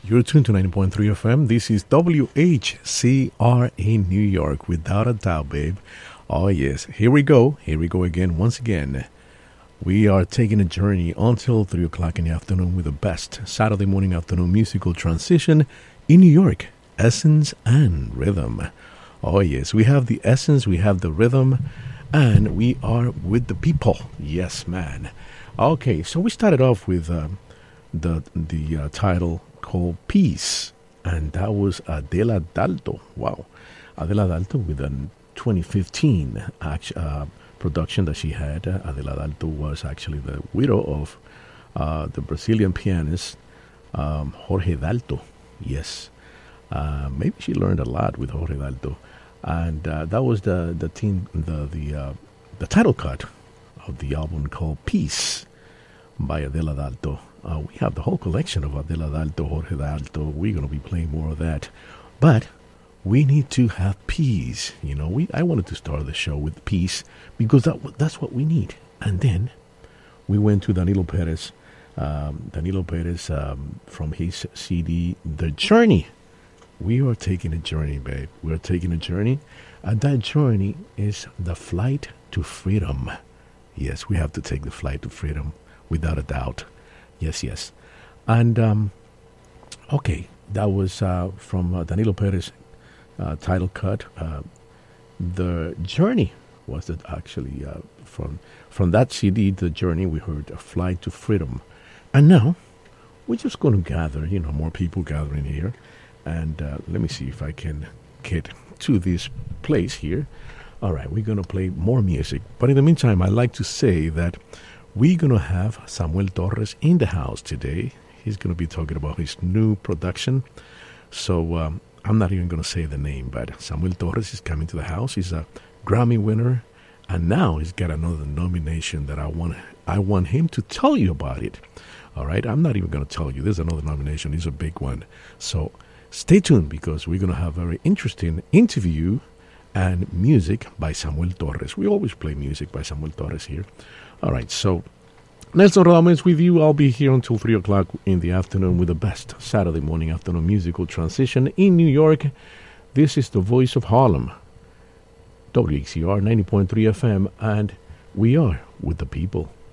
You're tuned to 90.3 FM. This is WHCR in New York, without a doubt, babe. Oh, yes. Here we go. Here we go again. Once again, we are taking a journey until 3 o'clock in the afternoon with the best Saturday morning afternoon musical transition in New York. Essence and rhythm. Oh, yes. We have the essence, we have the rhythm, and we are with the people. Yes, man. Okay, so we started off with the title called Peace, and that was Adela Dalto. Wow. Adela Dalto with a 2015 production that she had. Adela Dalto was actually the widow of the Brazilian pianist Jorge Dalto. Yes. Maybe she learned a lot with Jorge Dalto. And that was the title cut of the album called Peace by Adela Dalto. We have the whole collection of Adela Dalto, Jorge Dalto. We're going to be playing more of that. But we need to have peace. You know, I wanted to start the show with peace because that's what we need. And then we went to Danilo Perez. From his CD, The Journey. We are taking a journey, babe. We are taking a journey. And that journey is the flight to freedom. Yes, we have to take the flight to freedom, without a doubt. Yes. And, okay, that was from Danilo Perez title cut. The Journey was actually from that CD, The Journey, we heard A Flight to Freedom. And now, we're just going to gather, more people gathering here. And let me see if I can get to this place here. All right, we're going to play more music. But in the meantime, I'd like to say that we're going to have Samuel Torres in the house today. He's going to be talking about his new production. So I'm not even going to say the name, but Samuel Torres is coming to the house. He's a Grammy winner, and now he's got another nomination that I want him to tell you about it. All right, I'm not even going to tell you. There's another nomination. It's a big one. So stay tuned because we're going to have a very interesting interview and music by Samuel Torres. We always play music by Samuel Torres here. All right, so Nelson Rodamez with you. I'll be here until 3 o'clock in the afternoon with the best Saturday morning afternoon musical transition in New York. This is the Voice of Harlem, WHCR 90.3 FM, and we are with the people.